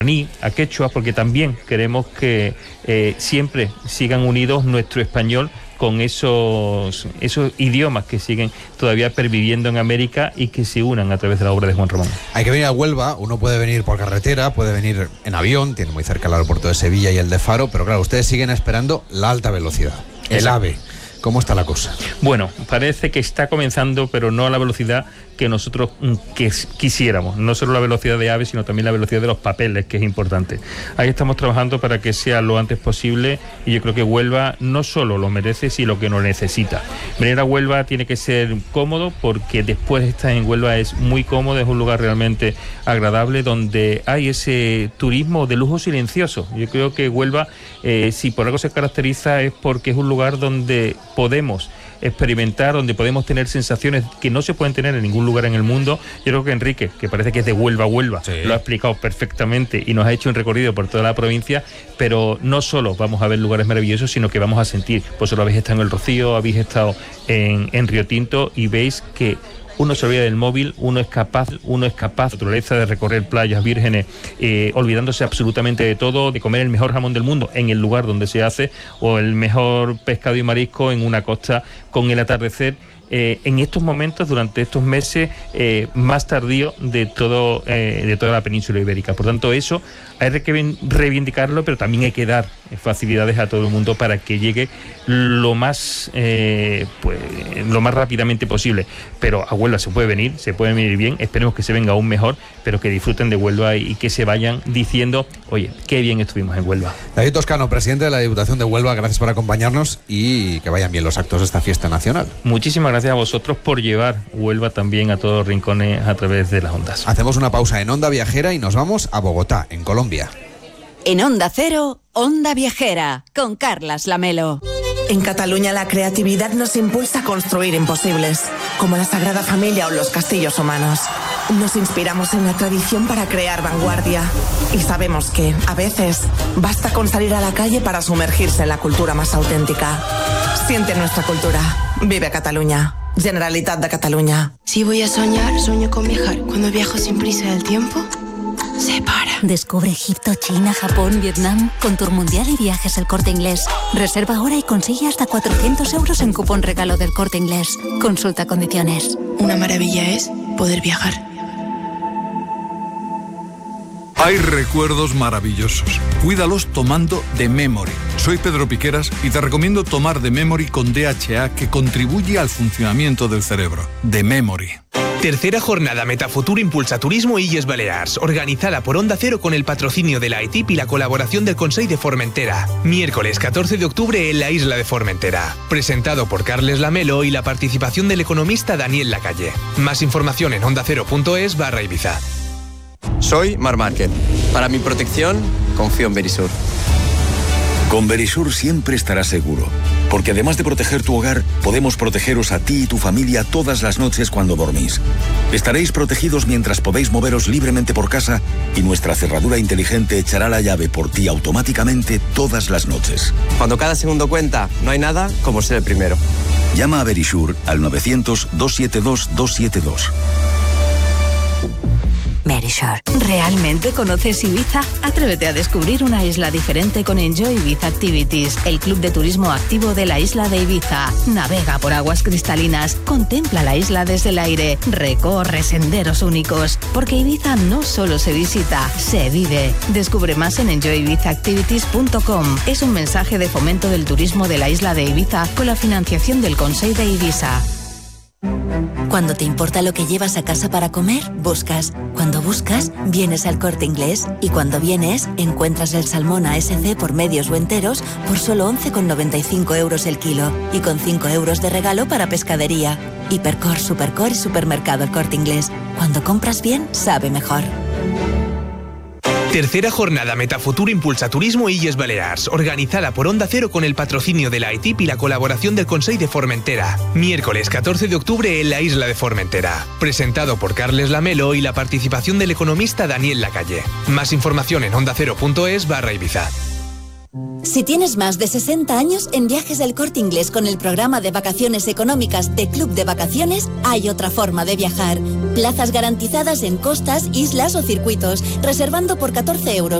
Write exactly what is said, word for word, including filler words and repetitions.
a quechua, porque también queremos que eh, siempre sigan unidos nuestro español con esos, esos idiomas que siguen todavía perviviendo en América y que se unan a través de la obra de Juan Ramón. Hay que venir a Huelva, uno puede venir por carretera, puede venir en avión, tiene muy cerca el aeropuerto de Sevilla y el de Faro, pero claro, ustedes siguen esperando la alta velocidad, el Exacto. AVE. ¿Cómo está la cosa? Bueno, parece que está comenzando, pero no a la velocidad que nosotros que quisiéramos. No solo la velocidad de AVE, sino también la velocidad de los papeles, que es importante. Ahí estamos trabajando para que sea lo antes posible y yo creo que Huelva no solo lo merece, sino que lo necesita. Venir a Huelva tiene que ser cómodo, porque después de estar en Huelva es muy cómodo, es un lugar realmente agradable donde hay ese turismo de lujo silencioso. Yo creo que Huelva, eh, si por algo se caracteriza, es porque es un lugar donde podemos experimentar, donde podemos tener sensaciones que no se pueden tener en ningún lugar en el mundo. Yo creo que Enrique, que parece que es de Huelva a Huelva, sí, lo ha explicado perfectamente y nos ha hecho un recorrido por toda la provincia, pero no solo vamos a ver lugares maravillosos, sino que vamos a sentir. Vosotros habéis estado en El Rocío, habéis estado en, en Río Tinto y veis que uno se olvida del móvil, uno es capaz, uno es capaz, naturaleza, de recorrer playas vírgenes, eh, olvidándose absolutamente de todo, de comer el mejor jamón del mundo en el lugar donde se hace, o el mejor pescado y marisco en una costa con el atardecer. Eh, en estos momentos, durante estos meses eh, más tardío de todo eh, de toda la península ibérica. Por tanto, eso hay que reivindicarlo, pero también hay que dar facilidades a todo el mundo para que llegue lo más eh, pues lo más rápidamente posible. Pero a Huelva se puede venir, se puede venir bien, esperemos que se venga aún mejor, pero que disfruten de Huelva y, y que se vayan diciendo, oye, qué bien estuvimos en Huelva. David Toscano, presidente de la Diputación de Huelva, gracias por acompañarnos y que vayan bien los actos de esta fiesta nacional. Muchísimas gracias a vosotros por llevar Huelva también a todos los rincones a través de las ondas. Hacemos una pausa en Onda Viajera y nos vamos a Bogotá, en Colombia. En Onda Cero, Onda Viajera, con Carlas Lamelo. En Cataluña la creatividad nos impulsa a construir imposibles, como la Sagrada Familia o los castillos humanos. Nos inspiramos en la tradición para crear vanguardia y sabemos que, a veces, basta con salir a la calle para sumergirse en la cultura más auténtica. Siente nuestra cultura. Vive Cataluña. Generalitat de Cataluña. Si voy a soñar, sueño con viajar. Cuando viajo sin prisa del tiempo, se para. Descubre Egipto, China, Japón, Vietnam, con Tour Mundial y Viajes El Corte Inglés. Reserva ahora y consigue hasta cuatrocientos euros en cupón regalo del Corte Inglés. Consulta condiciones. Una maravilla es poder viajar. Hay recuerdos maravillosos. Cuídalos tomando The Memory. Soy Pedro Piqueras y te recomiendo tomar The Memory con D H A, que contribuye al funcionamiento del cerebro. The Memory. Tercera jornada Metafutur Impulsa Turismo Illes Balears, organizada por Onda Cero con el patrocinio de la E T I P y la colaboración del Consell de Formentera. Miércoles catorce de octubre en la isla de Formentera. Presentado por Carles Lamelo y la participación del economista Daniel Lacalle. Más información en ondacero.es barra Ibiza. Soy Mar Márquez. Para mi protección, confío en Verisur. Con Verisur siempre estarás seguro, porque además de proteger tu hogar, podemos protegeros a ti y tu familia todas las noches cuando dormís. Estaréis protegidos mientras podéis moveros libremente por casa y nuestra cerradura inteligente echará la llave por ti automáticamente todas las noches. Cuando cada segundo cuenta, no hay nada como ser el primero. Llama a Verisur al novecientos, doscientos setenta y dos, doscientos setenta y dos. Verisur. ¿Realmente conoces Ibiza? Atrévete a descubrir una isla diferente con Enjoy Ibiza Activities, el club de turismo activo de la isla de Ibiza. Navega por aguas cristalinas, contempla la isla desde el aire, recorre senderos únicos, porque Ibiza no solo se visita, se vive. Descubre más en enjoy ibiza activities punto com. Es un mensaje de fomento del turismo de la isla de Ibiza con la financiación del Consell de Ibiza. Cuando te importa lo que llevas a casa para comer, buscas. Cuando buscas, vienes al Corte Inglés. Y cuando vienes, encuentras el salmón A S C por medios o enteros por solo once con noventa y cinco euros el kilo. Y con cinco euros de regalo para pescadería. Hipercor, Supercor y Supermercado El Corte Inglés. Cuando compras bien, sabe mejor. Tercera jornada Metafutur Impulsa Turismo Illes Balears, organizada por Onda Cero con el patrocinio de la E T I P y la colaboración del Consell de Formentera. Miércoles catorce de octubre en la isla de Formentera. Presentado por Carles Lamelo y la participación del economista Daniel Lacalle. Más información en ondacero.es barra Ibiza. Si tienes más de sesenta años, en Viajes del Corte Inglés con el programa de vacaciones económicas de Club de Vacaciones hay otra forma de viajar. Plazas garantizadas en costas, islas o circuitos, reservando por catorce euros